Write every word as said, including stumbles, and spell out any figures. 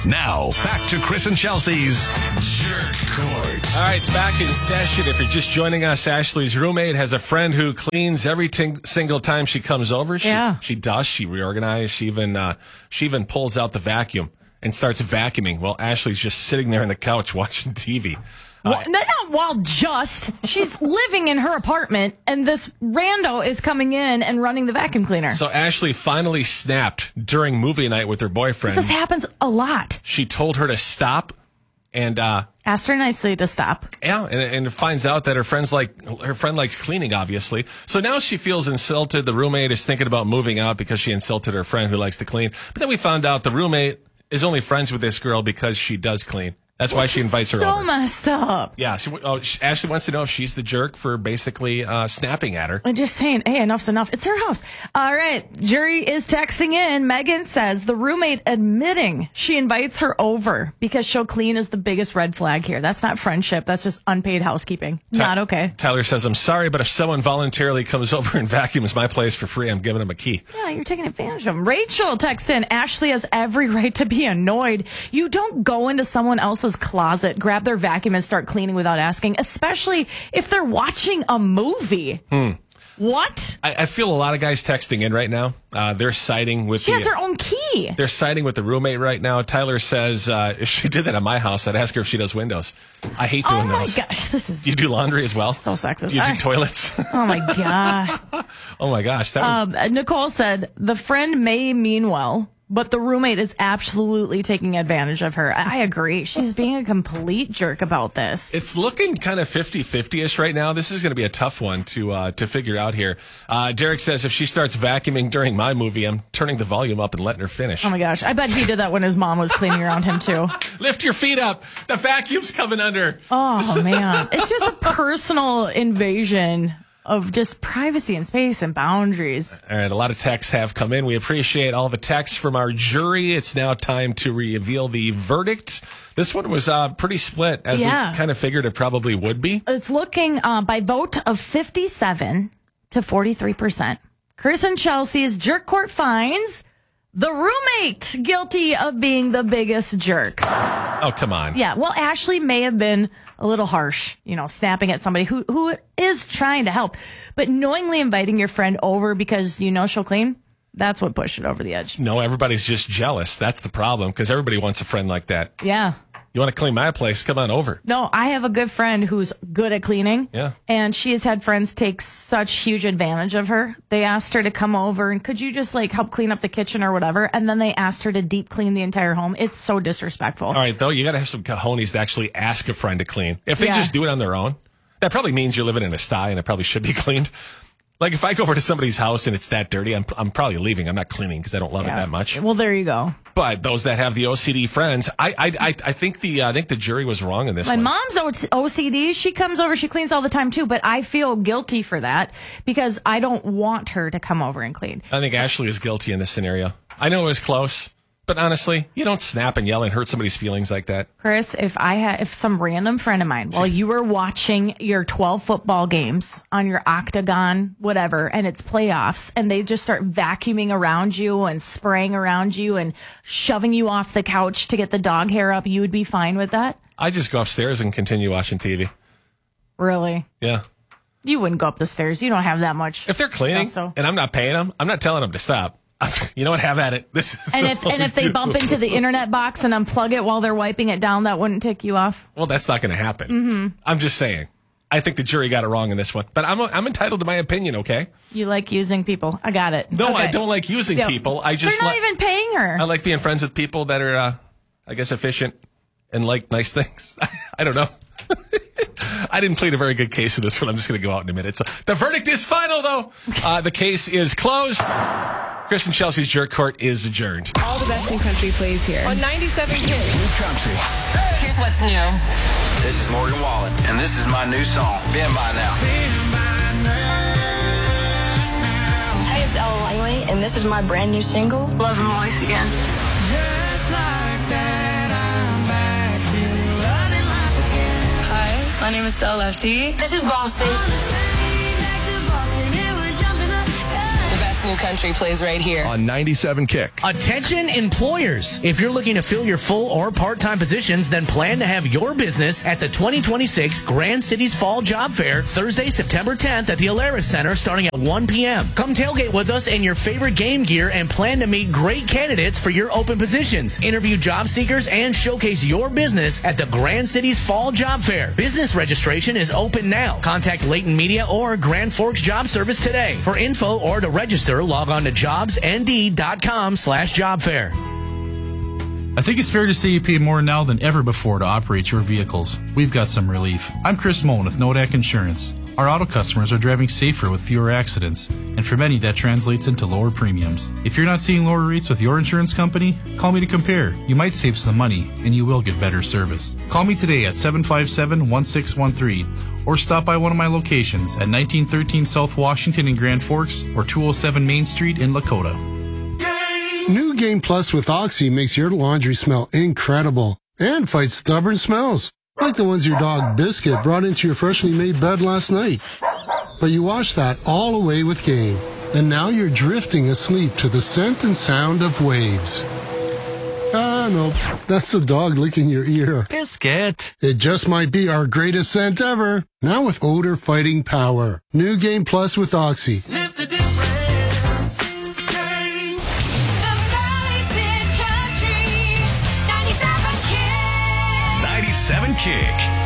Now, back to Chris and Chelsea's Jerk Court. All right, it's back in session. If you're just joining us, Ashley's roommate has a friend who cleans every ting- single time she comes over. She, Yeah. She dusts, she reorganizes, she even, uh, she even pulls out the vacuum and starts vacuuming while Ashley's just sitting there on the couch watching T V. Uh, Well, not while just. She's living in her apartment, and this rando is coming in and running the vacuum cleaner. So Ashley finally snapped during movie night with her boyfriend. This happens a lot. She told her to stop, and uh, Asked her nicely to stop. yeah, and, and finds out that her friend's like her friend likes cleaning, obviously. So now she feels insulted. The roommate is thinking about moving out because she insulted her friend who likes to clean. But then we found out the roommate is only friends with this girl because she does clean. That's why she invites her so over. messed up. Yeah, she, oh, she, Ashley wants to know if she's the jerk for basically uh, snapping at her. I'm just saying, hey, enough's enough. It's her house. All right. Jury is texting in. Megan says the roommate admitting she invites her over because she'll clean is the biggest red flag here. That's not friendship. That's just unpaid housekeeping. Not okay. Tyler says, I'm sorry, but if someone voluntarily comes over and vacuums my place for free, I'm giving them a key. Yeah, you're taking advantage of them. Rachel texts in, Ashley has every right to be annoyed. You don't go into someone else's closet, grab their vacuum, and start cleaning without asking, especially if they're watching a movie. Hmm. What? I, I feel a lot of guys texting in right now. Uh, they're siding with She the, has her own key. They're siding with the roommate right now. Tyler says, uh, if she did that at my house, I'd ask her if she does windows. I hate doing Oh my those. gosh, this is Do you do laundry as well? so sexist. Do you do I- toilets? Oh my god. Oh my gosh. That would- Um, Nicole said the friend may mean well, but the roommate is absolutely taking advantage of her. I I agree. She's being a complete jerk about this. It's looking kind of fifty-fifty-ish right now. This is going to be a tough one to uh, to figure out here. Uh, Derek says if she starts vacuuming during my movie, I'm turning the volume up and letting her finish. Oh my gosh. I bet he did that when his mom was cleaning around him too. Lift your feet up. The vacuum's coming under. Oh man. It's just a personal invasion of just privacy and space and boundaries. All right, a lot of texts have come in. We appreciate all the texts from our jury. It's now time to reveal the verdict. This one was uh, pretty split, as Yeah. we kind of figured it probably would be. It's looking uh, by vote of fifty-seven to forty-three percent. Chris and Chelsea's jerk court finds the roommate guilty of being the biggest jerk. Oh, come on. Yeah, well, Ashley may have been a little harsh, you know, snapping at somebody who, who is trying to help. But knowingly inviting your friend over because you know she'll clean, that's what pushed it over the edge. No, everybody's just jealous. That's the problem, because everybody wants a friend like that. Yeah. You want to clean my place? Come on over. No, I have a good friend who's good at cleaning. Yeah. And she has had friends take such huge advantage of her. They asked her to come over and could you just like help clean up the kitchen or whatever? And then they asked her to deep clean the entire home. It's so disrespectful. All right, though, you got to have some cojones to actually ask a friend to clean. If they Yeah. just do it on their own, that probably means you're living in a sty and it probably should be cleaned. Like if I go over to somebody's house and it's that dirty, I'm I'm probably leaving. I'm not cleaning because I don't love Yeah. it that much. Well, there you go. But those that have the O C D friends, I I I, I think the uh, I think the jury was wrong in this My one. mom's O C D. She comes over, she cleans all the time too, but I feel guilty for that because I don't want her to come over and clean. I think Ashley is guilty in this scenario. I know it was close, but honestly, you don't snap and yell and hurt somebody's feelings like that. Chris, if I had, if some random friend of mine, while you were watching your twelve football games on your Octagon, whatever, and it's playoffs, and they just start vacuuming around you and spraying around you and shoving you off the couch to get the dog hair up, you would be fine with that? I just go upstairs and continue watching T V. Really? Yeah. You wouldn't go up the stairs. You don't have that much. If they're cleaning gusto. and I'm not paying them, I'm not telling them to stop. You know what? Have at it. This is And the if and if they review. bump into the internet box and unplug it while they're wiping it down, that wouldn't tick you off? Well, that's not going to happen. Mm-hmm. I'm just saying. I think the jury got it wrong in this one, but I'm I'm entitled to my opinion. Okay? You like using people. I got it. No, Okay. I don't like using Yeah. people. I just They're not li- even paying her. I like being friends with people that are, uh, I guess, efficient and like nice things. I don't know. I didn't plead a very good case in this one. I'm just going to go out in a minute. So the verdict is final, though. Uh, the case is closed. Chris and Chelsea's Jerk Court is adjourned. All the best in country plays here on ninety-seven Kids. Country. Here's what's new. This is Morgan Wallen, and this is my new song, Been By Now. Hey, it's Ella Langley, and this is my brand new single, Love My Life Again. Just like that, I'm back to loving life again. Hi, my name is Stella Lefty. This is Boston. The best New country plays right here. On ninety-seven Kick. Attention employers. If you're looking to fill your full or part-time positions, then plan to have your business at the twenty twenty-six Grand Cities Fall Job Fair, Thursday, September tenth at the Alaris Center starting at one p.m. Come tailgate with us in your favorite game gear and plan to meet great candidates for your open positions. Interview job seekers and showcase your business at the Grand Cities Fall Job Fair. Business registration is open now. Contact Layton Media or Grand Forks Job Service today. For info or to register, log on to jobsnd.com slash job fair. I think it's fair to say you pay more now than ever before to operate your vehicles. We've got some relief. I'm Chris Moen with Nodak Insurance. Our auto customers are driving safer with fewer accidents, and for many that translates into lower premiums. If you're not seeing lower rates with your insurance company, call me to compare. You might save some money, and you will get better service. Call me today at seven five seven, one six one three, or stop by one of my locations at nineteen thirteen South Washington in Grand Forks or two oh seven Main Street in Lakota. New Game Plus with Oxy makes your laundry smell incredible and fights stubborn smells, like the ones your dog Biscuit brought into your freshly made bed last night. But you washed that all away with Game, and now you're drifting asleep to the scent and sound of waves. Ah, no, that's the dog licking your ear. Biscuit. It just might be our greatest scent ever. Now with odor fighting power. New Game Plus with Oxy. Sniff the difference. Game. The Valley's in country. ninety-seven Kick. ninety-seven Kick.